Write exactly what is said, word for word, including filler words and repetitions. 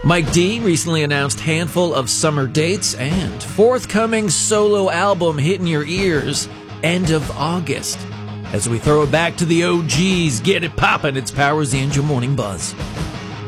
Mike D recently announced handful of summer dates and forthcoming solo album hitting your ears end of August. As we throw it back to the O Gs, get it poppin', it's Power Z and your Morning Buzz.